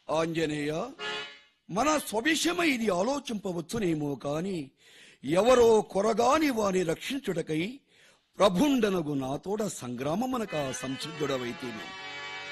ఆంజనేయ, మన స్వవిషయమై ఇది ఆలోచింపవచ్చునేమో కాని ఎవరో కొరగాని వాని రక్షించుటకై ప్రభుండనగు నాతోడ సంగ్రామమనక సంసిద్ధుడవైతేనే